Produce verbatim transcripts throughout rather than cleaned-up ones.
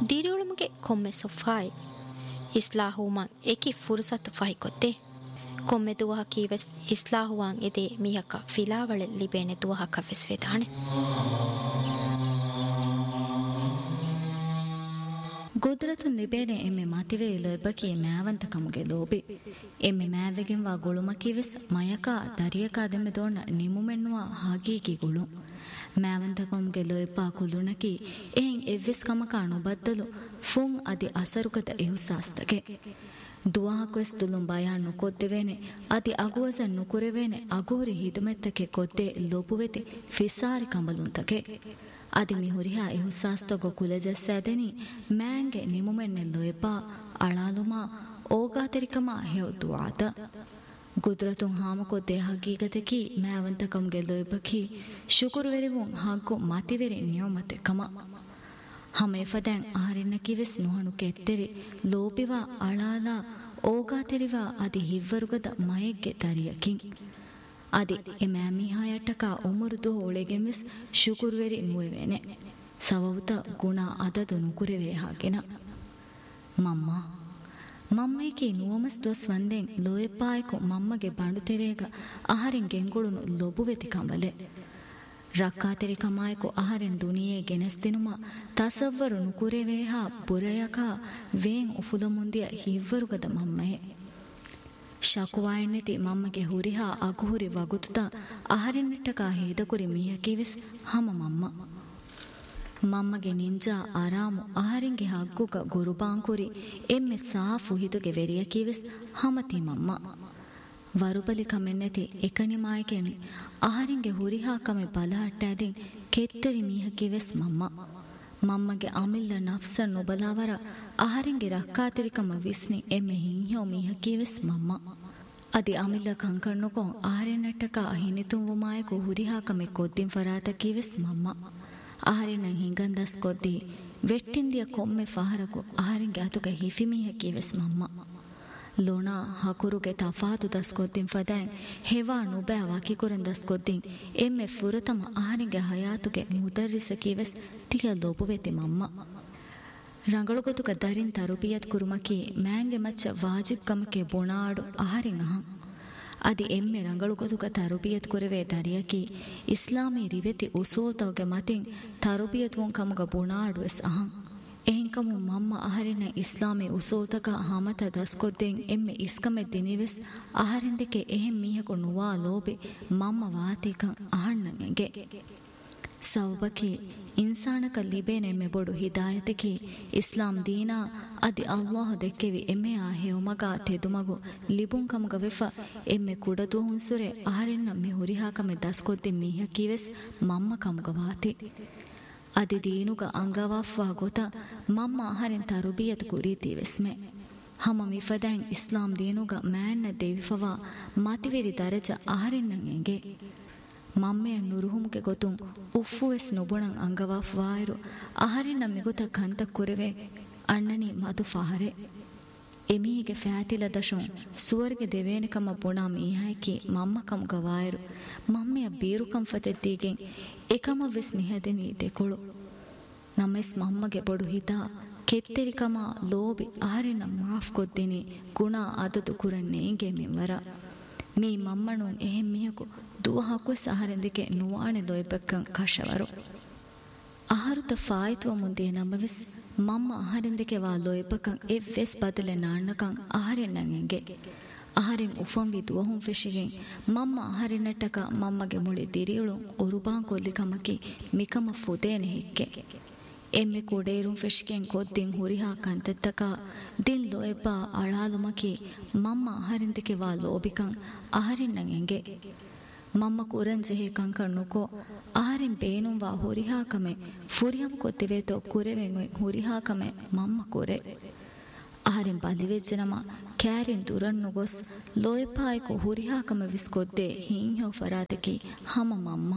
ದಿರಿಯುಳುಮಗೆ ಕೊಮ್ಮೆ ಸೊಫಾಯಿ ಇಸ್ಲಾಹುಮನ್ ಏಕಿ ಫುರ್ಸತ್ ಫಹಿಕೊತ್ತೆ ಕೊಮ್ಮೆ ದುವಹ ಕೀವೆಸ್ ಇಸ್ಲಾಹುವಾನ್ ಎದೆ ಮಿಹಕ ಫಿಲಾವಳೆ ಲಿಬೇನೆ ದುವಹ ಕವೆಸ್ ವೆದಾಣೆ ಗುದ್ರತುನ್ ಲಿಬೇನೆ ಎಮ್ಮೆ ಮಾತಿವೆ ಲೊಯ್ಬಕಿ ಮ್ಯಾವಂತ ಕಮುಗೆ ಲೋಬಿ ಎಮ್ಮೆ ಮ್ಯಾವೆಗೆನ್ ವಾ ಗುಳುಮಕಿವೆಸ್ ಮಯಕ ದರಿಯಕ ದೆಮ್ಮೆ ದೋಣ ನಿಮುಮೆನ್ನುವ ಹಾಗೀಗಿ ಗುಳು ಮ್ಯಾವಂತ ಕಮುಗೆ ಲೊಯ್ಬಾ ಕುಲುಣಕಿ ಎಹೆನ್ ಎವ್ವೆಸ್ ಕಮಕ ಅಣುಬದ್ದಲು ಫುಂ ಅದಿ ಅಸರುಗತ ಎಹುಸಾಸ್ತಗೆ ದುವಾಹಕ್ವೆಸ್ ತುಲುಂ ಬಯಾನ್ ನುಕೊದ್ದೆವೇನೆ ಅದಿ ಅಗುವಜನ್ ನುಕುರೆವೇನೆ ಅಗೂರಿ ಹಿದುಮೆತ್ತಕೆ ಕೊದ್ದೆ ಲೊಬುವೆತಿ ಫಿಸಾರಿ ಕಂಬಲುಂತಕೆ ಅದಿ ಮಿಹುರಿಹಾ ಎಹುಸಾಸ್ತಗೊ ಕುಲೆಜಸ್ಸಾದೆನಿ ಮ್ಯಾಂಗೆ ನಿಮುಮೆನ್ನೆ ಲೊಯಪಾ ಅಳಾಲುಮಾ ಓಗಾತೆರಿಕಮ ಹೆವ್ ದುಆತ ಗುದ್ರತುಂ ಹಾಮಕೊದ್ದೆ ಹಗೀಗತೆಕಿ ಮ್ಯಾವಂತಕಂಗೆ ಲೊಯಬಕಿ ಶುಕುರುವೆರಿವುಂ ಹಗ್ಗು ಮತಿವೆರಿ ನಿಯಮತೆ ಕಮ ಹಮೇಫದೆನ್ ಆಹರಿನ್ನಕಿವೆಸ್ ನುಹಣು ಕೆತ್ತೆರಿ ಲೋಪಿವ ಅಳಾಲ ಓಗಾತೆರಿವ ಅದಿ ಹಿವ್ವರುಗದ ಮಯಗ್ಗೆ ತರಿಯಕಿಂ ಅದಿ ಎಮ್ಯಾಮಿಹಾಯಟ್ಟಕ ಉಮರುದು ಒಳೆಗೆಂವೆಸ್ ಶುಕುರ್ವೆರಿ ನುವೆವೆನೆ ಸವವುತ ಗುಣ ಅದದು ನುಕುರೆವೆ ಹಾಗೆನ ಮಮ್ಮ ಮಮ್ಮೇಕಿ ನುವಮಸ್ ದೊಸ್ ವಂದೆನ್ ಲೋಯಪಾಯಕು ಮಮ್ಮಗೆ ಬಂಡು ತೆರೆಗ ಆಹರೆನ್ ಗೆಂಗುಳುನು ಲೊಬುವೆತಿ ಕಂಬಲೆ ರಕ್ಕಾತೆರಿ ಕಮಾಯಕು ಆಹರೆನ್ ದುನಿಯೇ ಗೆನೆಸ್ತಿನುಮ ತಸವ್ವರು ನುಕುರೆವೇಹ ಪುರಯಕ ವೇನ್ ಉಫುಲಮುಂದಿಯ ಹಿವ್ವರುಗದ ಮಮ್ಮಯೆ ಶಕುವಾಯನ್ನೆತಿ ಮಮ್ಮಗೆ ಹುರಿಹಾ ಅಗುಹುರಿ ವಗುತುತ ಆಹರೆನ್ನಟ್ಟಕ ಹೇದಕುರಿ ಮೀಹಕಿವಿಸ್ ಹಮ ಮಮ್ಮ ಮಮ್ಮಗೆ ನಿಂಜಾ ಆರಾಮು ಆಹರೆಂಗೆ ಹಗ್ಗುಗ ಗುರುಬಾಂಕುರಿ ಎಮ್ಮೆ ಸಾಫು ಹಿದುಗೆ ವೆರಿಯಕಿವಿಸ್ ಹಮತಿ ಮಮ್ಮ ವರುಬಲಿ ಕಮೆನ್ನೆತಿ ಎಕನಿ ಮಾಯಕೆನಿ ಆಹರೆಂಗೆ ಹುರಿಹಾ ಕಮೆ ಬಲಹಟ್ಟಾದಿನ್ ಕೆತ್ತರಿ ಮೀಹಕಿವೆಸ್ ಮಮ್ಮ ಮಮ್ಮಗೆ ಅಮಿಲ್ಲ ನಫ್ಸ ನುಬಲಾವರ ಆಹರೆಂಗೆ ರಕ್ಕಾತಿರಿಕಮ ವಿಸ್ನಿ ಎಮ್ಮೆ ಹಿಂಹ್ಯೋ ಮೀಹಕಿವೆಸ್ ಮಮ್ಮ ಅದಿ ಅಮಿಲ್ಲ ಕಂಕಣ್ಣುಕೊ ಆಹರೆನ್ನಟ್ಟಕ ಹಿನಿತುಂವುಮಾಯಕು ಹುರಿಹಾ ಕಮೆ ಕೊದ್ದಿನ್ ಫರಾತಕಿವೆಸ್ ಮಮ್ಮ ಆಹರೆನ ಹಿಂಗಂದಸ್ ಕೊದ್ದಿ ವೆಟ್ಟಿಂದಿಯ ಕೊಮ್ಮೆ ಫಹರಕು ಆಹರೆಂಗೆ ಅತುಗ ಹಿಫಿ ಮೀಹಕಿವೆಸ್ ಮಮ್ಮ ಲೋಣಾ ಹಕುರುಗೆ ತಫಾತು ದಸ್ಕೊದ್ದಿನ್ ಫದೈನ್ ಹೆವಾ ನುಬෑ ವಕಿಕುರನ್ ದಸ್ಕೊದ್ದಿನ್ ಎಮ್ಮೆ ಫುರತಮ ಆಹರೆಂಗೆ ಹಯಾತುಗೆ ಮುದರ್ರಿಸಕಿವೆಸ್ ತಿಯ ಲೋಬುವೆತಿ ಮಮ್ಮ ರಂಗಳುಗೊತುಗ ದರಿನ್ ತರುಬಿಯತ್ ಕುರುಮಕಿ ಮ್ಯಾಂಗೆ ಮಚ್ಚ ವಾಜಿಬ್ ಕಮಕೆ ಬುಣಾಡು ಆಹರೆನ್ ಅಹಂ ಅದಿ ಎಮ್ಮೆ ರಂಗಳುಗೊತುಗ ತರುಬಿಯತ್ ಕುರೆವೆ ದರಿಯಕಿ ಇಸ್ಲಾಮಿ ರಿವೆತಿ ಉಸೂಲ್ತವಗೆ ಮತಿನ್ ತರುಬಿಯತ್ ವೊನ್ ಕಮುಗ ಬುಣಾಡು ಎಸ್ ಅಹಂ ಎಹಿಂಕಮು ಮಮ್ಮ ಆಹರೆನ ಇಸ್ಲಾಮಿ ಉಸೂಲ್ತಕ ಹಾಮತ ದಸ್ಕೊದ್ದೆನ್ ಎಮ್ಮೆ ಇಸ್ಕಮೆ ದಿನಿವೆಸ್ ಆಹರೆಂದೆಕೆ ಎಹೆಂ ಮೀಹಕು ನುವಾ ಲೋಬೆ ಮಮ್ಮ ವಾತಿಕಂ ಆಹಣ್ಣಂಗೆ ಸೌಬಕಿ ಇನ್ಸಾನಕ ಲಿಬೇನೆ ಎಮ್ಮೆ ಬೊಡು ಹಿದಾಯತಕಿ ಇಸ್ಲಾಂ ದೀನಾ ಅದಿ ಅಲ್ಲಾಹ್ ದೆಕ್ಕೆವಿ ಎಮ್ಮೆ ಆ ಹೆವಮಗ ತೆದುಮಗು ಲಿಬುಂ ಕಮಗ ವೆಫ ಎಮ್ಮೆ ಕುಡದು ಹುನ್ಸುರೆ ಆಹರೆನ್ನ ಮಿ ಹುರಿಹಾಕಮೆ ದಸ್ಕೊದ್ದೆ ಮೀಹಕಿವೆಸ್ ಮಮ್ಮ ಕಮಗ ವಾತಿ ಅದಿ ದೀನುಗ ಅಂಗವಾಫ್ವಾ ಗೊತ ಮಮ್ಮ ಆಹರೆನ್ ತರುಬಿಯತು ಕುರೀತಿವೆಸ್ಮೆ ಹಮ ಮಿಫದೈನ್ ಇಸ್ಲಾಂ ದೀನುಗ ಮ್ಯಾನ್ನ ದೇವಿಫವಾ ಮತಿವೆರಿ ದರಜ ಆಹರೆನ್ನಂ ಎಂಗೆ ಮಮ್ಮೆಯ ನುರುಹುಮ್ಗೆ ಗೊತುಂ ಉಫ್ಫುವೆಸ್ ನುಬುಣಂ ಅಂಗವಾಫ್ವಾಯರು ಆಹರೆನ್ನ ಮಿಗೊತ ಕಂತ ಕುರೆವೆ ಅಣ್ಣನಿ ಮದು ಫಹರೆ ಎಮೀಗೆ ಫ್ಯಾತಿಲ ದಶುಂ ಸುವರ್ಗೆ ದೇವೇನಕಮ ಬುಣಾ ಮೀಹಾಯ್ಕಿ ಮಮ್ಮ ಕಮ್ ಗವಾಯರು ಮಮ್ಮೆಯ ಬೀರುಕಂ ಫತೆದ್ದೀಗೆನ್ ಏಕಮ ವಿಸ್ ಮಿಹದೆನಿ ದೆಕೊಳು ನಮ್ಮೆಸ್ ಮಮ್ಮಗೆ ಬೊಡು ಹಿತಾ ಕೆತ್ತೆರಿಕಮ ಲೋಬಿ ಆಹರೆನ್ನ ಮಾಫ್ ಕೊದ್ದಿನಿ ಗುಣ ಅದದು ಕುರನ್ನೇಂಗೆ ಮಿಂವರ ಮೀ ಮಮ್ಮಣುನ್ ಎಹೆಂ ಮಿಹಕು ದುವಹಕು ಸಹರೆಂದಿಕೆ ನುವಾಣೆ ಲೊಯ್ಬಕ್ಕಂ ಕಶವರು ಆಹಾರುತ ಫಾಯಿತುವ ಮುಂದೆ ನಮ್ಮವೆಸ್ ಮಮ್ಮ ಆಹಾರೆಂದಿಕೆ ವಾ ಲೊಯ್ಬಕ್ಕಂ ಎವ್ವೆಸ್ ಬದಲೆ ನಾಣ್ಣಕಂ ಆಹಾರೆನ್ನಂ ಎಂಗೆ ಆಹಾರೆನ್ ಉಫಂವಿ ದುವಹುಂ ಫೆಶಿಗೆನ್ ಮಮ್ಮ ಆಹಾರೆನ್ನಟ್ಟಕ ಮಮ್ಮಗೆ ಮುಳಿ ದಿರಿಯುಳು ಉರುಬಾಂ ಕೊಲ್ಲಿಕಮಕಿ ಮಿಕಮ ಫುದೇನೆ ಹಿಕ್ಕೆ ಎಮ್ಮೆ ಕೂಡೇರುಂ ಫೆಶಿಗೆನ್ ಕೊದ್ದಿನ್ ಹುರಿಹಾ ಕಂತೆತ್ತಕ ದಿನ್ ಲೊಯ್ಬಾ ಅಳಾಲುಮಕಿ ಮಮ್ಮ ಆಹಾರೆಂದಿಕೆ ವಾ ಲೋಬಿಕಂ ಆಹಾರೆನ್ನಂ ಎಂಗೆ ಮಮ್ಮ ಕುರಂಜೆಹೆ ಕಂಕಣ್ಣುಕೋ ಆಹರೆನ್ ಬೇನುಂವಾ ಹುರಿಹಾಕಮೆ ಫುರಿಯಂ ಕೊತ್ತಿವೇತೋ ಕುರೆವೆನ್ ಹುರಿಹಾಕಮೆ ಮಮ್ಮ ಕುರೆ ಆಹರೆನ್ ಬಲಿವೆಜ್ಜನಮ ಕ್ಯಾರಿನ್ ದುರನ್ನು ಗೊಸ್ ಲೋಯಪಾಯಕು ಹುರಿಹಾಕಮೆ ವಿಸ್ಕೊದ್ದೆ ಹಿಂಹೋ ಫರಾತಕಿ ಹಮ ಮಮ್ಮ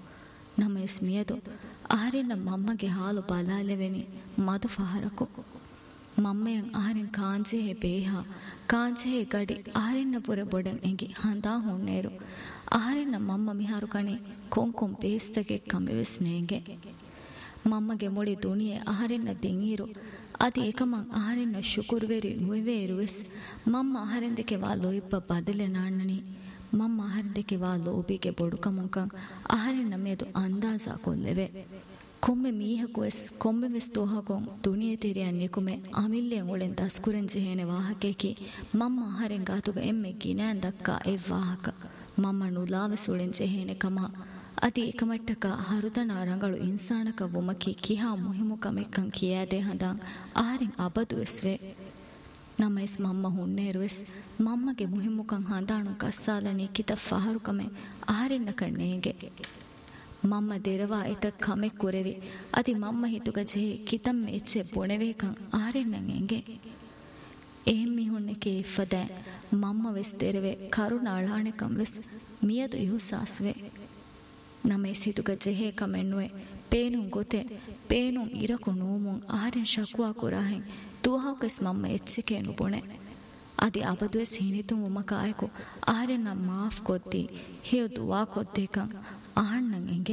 ನಮ ಎಸ್ಮಿಯದು ಆಹರೆನ್ನ ಮಮ್ಮಗೆ ಹಾಲು ಬಲಾಲೆವೆನಿ ಮದು ಫಹರಕು ಮಮ್ಮೆಯಂ ಆಹರೆನ್ ಕಾಂಜೆಹೆ ಬೇಹ ಕಾಂಜೆಹೆ ಗಡಿ ಆಹರೆನ್ನ ಪುರೆ ಬೊಡೆನ್ ಎಂಗಿ ಹಂದಾ ಹುಣ್ಣೇರು ಆಹರೆನ್ನ ಮಮ್ಮ ಮಿಹಾರು ಕಣಿ ಕೊಂಕೊಂ ಪೇಸ್ತಗೆ ಕಂಬೆವೆಸ್ ನೇಂಗೆ ಮಮ್ಮಗೆ ಮುಳಿ ದುಣಿಯೆ ಅಹರೆನ್ನ ದಿಂ-ಇರು ಅದಿ ಏಕಮಂ ಅಹರೆನ್ನ ಶುಕುರ್ವೆರಿ ನುವೆವೇರುವೆಸ್ ಮಮ್ಮ ಅಹರೆಂದೆಕೆ ವಾ ಲೊಯಿಬ್ಬ ಬದಲೆ ನಾಣ್ಣನಿ ಮಮ್ಮ ಅಹರೆಂದೆಕೆ ವಾ ಲೋಬಿಗೆ ಬೊಡುಕಮುಂಕಂ ಅಹರೆನ್ನ ಮೇದು ಅಂದಾಜಾ ಕೊಲ್ಲೆವೆ ಕೊಮ್ಮೆ ಮೀಹಕುವೆಸ್ ಕೊಮ್ಮೆವೆಸ್ ತೋಹಕೊಂ ದುಣಿಯೆ ತೆರಿಯನ್ ನಿಕುಮೆ ಅಮಿಲ್ಲೆನ್ ಉಳೆನ್ ದಸ್ಕುರೆನ್ ಜೆಹೇನೆ ವಾಹಕೇಕಿ ಮಮ್ಮ ಅಹರೆನ್ ಗಾತುಗ ಎಮ್ಮೆ ಗಿನಾನ್ ದಕ್ಕಾ ಎ ವಾಹಕ ಮಮ್ಮ ನುಲಾವೆಸ್ ಉಳೆನ್ ಜೆಹೇನೆ ಕಮ ಅದಿ ಏಕಮಟ್ಟಕ ಹರುದನ ರಂಗಳು ಇನ್ಸಾನಕ ವುಮಕಿ ಕಿಹಾ ಮುಹಿಮುಕಮೆಕ್ಕಂ ಕಿಯಾದೆ ಹಂದಂ ಅಹರೆನ್ ಅಬದುವೆಸ್ವೆ ನಮ್ಮ ಎಸ್ ಮಮ್ಮ ಹುನ್ನೇರುವೆಸ್ ಮಮ್ಮಗೆ ಮುಹಿಮುಕಂ ಹಂದಾಣು ಕಸ್ಸಾಲನಿ ಕಿತ ಫಹರುಕಮೆ ಅಹರೆನ್ನ ಕಣ್ಣೇಗೆ ಮಮ್ಮ ದೆರವಾ ಎತ ಕಮೆ ಕುರೆವಿ ಅದಿ ಮಮ್ಮ ಹಿತುಗ ಜೆಹಿ ಕಿತಂ ಎಚ್ಚೆ ಬೊಣೆವೇಕಂ ಅಹರೆನ್ನಂ ಎಂಗೆ එහෙම මිහුන්නෙකේ ෆදෑ මම්ම වෙස් දෙරවේ කරුණ අලාණකම් වෙස් මියදු ඉහුසාස්වේ නමේ සිතුක ජෙහේ කමෙන්නුවේ පේනුම් ගොතේ පේනුම් ඉරකු නූමුන් ආරෙන් ශකුවා කුරාහෙන් තුවහවකස් මම්ම එච්චකේ නුබොනේ අදි අබදුවෙස් හිනිතුම් උමකායකු ආරෙන් නම් මාෆ් කොද්දී හිය දුවා කොද්දේකම් අහන්නන් එංගේ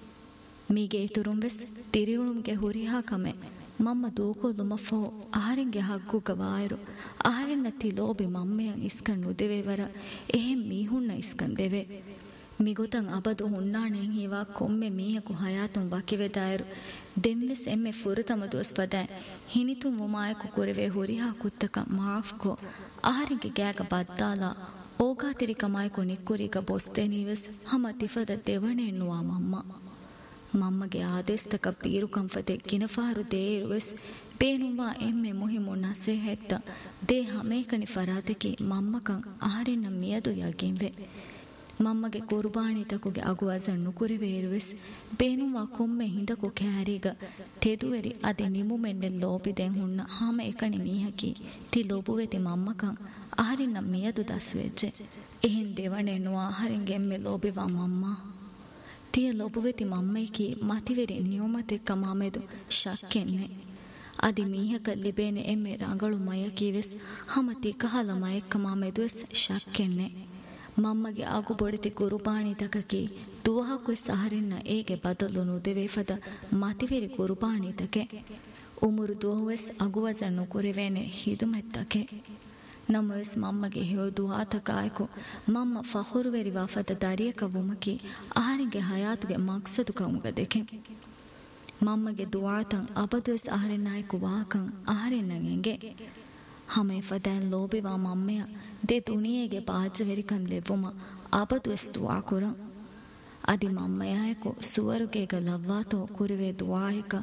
මීගේ ඉතුරුම් වෙස් තිරියුණුම්ගේ හුරිහා කමේ ಮಮ್ಮ ದೂಕೋದುಮಫೋ ಆಹರೆಂಗೆ ಹಗ್ಗುಗ ವಾಯರು ಆಹರೆನ್ನ ತಿಲೋಬಿ ಮಮ್ಮೆಯಂ ಇಸ್ಕನ್ ನುದೆವೆವರ ಎಹೆಂ ಮೀಹುನ್ನ ಇಸ್ಕಂದೆವೆ ಮಿಗುತಂ ಅಬದು ಹುಣ್ಣಾಣೆಂ ಹೀವಾ ಕೊಮ್ಮೆ ಮೀಹಕು ಹಯಾತುಂ ವಕಿವೆದಾಯರು ದೆಮ್ಮೆಸ್ ಎಮ್ಮೆ ಫುರುತಮದುವಸ್ ಪದೈ ಹಿನಿತುಂ ಉಮಾಯಕು ಕುರೆವೆ ಹುರಿಹಾ ಕುತ್ತಕ ಮಾಫ್ಕೊ ಆಹರೆಂಗೆ ಗ್ಯಾಗ ಬದ್ದಾಲ ಓಗಾತಿರಿ ಕಮಾಯಕು ನಿಕ್ಕುರಿಗ ಬೊಸ್ತೆನೀವೆಸ್ ಹಮ ತಿಫದ ದೆವಣೆ ಎನ್ನುವ ಮಮ್ಮ ಮಮ್ಮಗೆ ಆದೇಸ್ತಕ ಪೀರು ಕಂಫತೆ ಗಿನಫಾರು ದೇರುವೆಸ್ ಪೇನುವಾ ಎಮ್ಮೆ ಮುಹಿಮು ನಸೆ ಹೆತ್ತ ದೇ ಹಮೇಕನಿ ಫರಾತೆಕಿ ಮಮ್ಮಕಂ ಆಹರೆನ್ನ ಮಿಯದು ಯಗಿಂವೆ ಮಮ್ಮಗೆ ಕುರ್ಬಾನಿ ತಕುಗೆ ಅಗುವಜನ್ ನುಕುರಿವೇರುವೆಸ್ ಪೇನುವಾ ಕೊಮ್ಮೆ ಹಿಂದಕು ಕ್ಯಾರಿಗ ತೆದುವೆರಿ ಅದೆ ನಿಮು ಮೆಂಡೆ ಲೋಬಿದೆನ್ ಹುಣ್ಣ ಹಾಮ ಎಕಣಿ ಮೀಹಕಿ ತಿ ಲೋಬುವೆತಿ ಮಮ್ಮಕಂ ಆಹರೆನ್ನ ಮಿಯದು ದಸ್ವೆಜ್ಜೆ ಎಹಿನ್ ದೇವಣೆ ನುವಾ ಆಹರೆಂಗೆ ಎಮ್ಮೆ ಲೋಬಿವಾ ಮಮ್ಮ ತಿಯ ಲೋಬುವೆತಿ ಮಮ್ಮೈಕಿ ಮತಿವೆರಿ ನಿಯಮತೆ ಕಮಾಮೆದು ಶಕ್ಕೆನ್ನೆ ಅದಿ ಮೀಹಕ ಲಿಬೇನೆ ಎಮ್ಮೆ ರಂಗಳು ಮಯಕೀವೆಸ್ ಹಮತಿ ಕಹಲ ಮಯಕ್ಕ ಮಾಮೆದುವೆಸ್ ಶಕ್ಕೆನ್ನೆ ಮಮ್ಮಗೆ ಆಗು ಬೊಡೆತಿ ಕುರುಬಾಣಿ ತಕಕಿ ತುವಹಕು ಸಹರೆನ್ನ ಏಗೆ ಬದಲು ನುದೆವೇಫದ ಮತಿವೆರಿ ಕುರುಬಾಣಿ ತಕೆ ಉಮುರು ದುವವೆಸ್ ಅಗುವಜನ್ನು ಕುರೆವೇನೆ ಹಿದುಮೆತ್ತಕೆ ನಮ್ಮವೆಸ್ ಮಮ್ಮಗೆ ಹೇವ ದುಆತಕಾಯಕು ಮಮ್ಮ ಫಹುರುವೆರಿ ವಾಫದ ದರಿಯಕ ವುಮಕಿ ಆಹರೆಂಗೆ ಹಯಾತುಗೆ ಮಕ್ಸದು ಕೌಮುಗ ದೆಕೆ ಮಮ್ಮಗೆ ದುಆತಂ ಅಬದುವೆಸ್ ಆಹರೆನ್ನಾಯಕು ವಾಕಂ ಆಹರೆನ್ನಂ ಎಂಗೆ ಹಮೆ ಫದನ್ ಲೋಬಿವಾ ಮಮ್ಮೆಯ ದೆ ದುನಿಯೆಗೆ ಬಾಜವೆರಿಕನ್ ಲೆವ್ವುಮ ಅಬದುವೆಸ್ ದುಆ ಕುರಂ ಅದಿ ಮಮ್ಮಯಾಯಕು ಸುವರುಗೆಗ ಲವ್ವಾತೋ ಕುರಿವೆ ದುಆಯಕ